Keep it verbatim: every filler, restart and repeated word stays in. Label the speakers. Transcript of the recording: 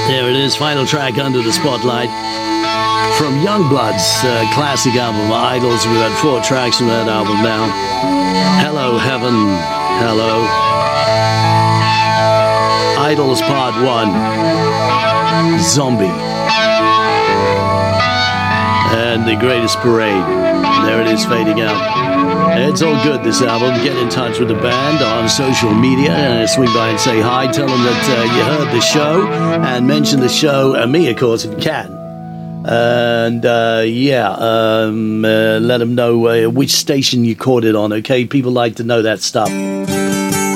Speaker 1: There it is, final track under the spotlight from Youngblood's uh, classic album Idols. We've had four tracks from that album now. Hello Heaven, hello. Idols Part one, Zombie, and The Greatest Parade. There it is, fading out. It's all good, this album. Get in touch with the band on social media and swing by and say hi. Tell them that uh, you heard the show and mention the show and me, of course, if you can. And uh, yeah, um, uh, let them know uh, which station you caught it on, okay? People like to know that stuff.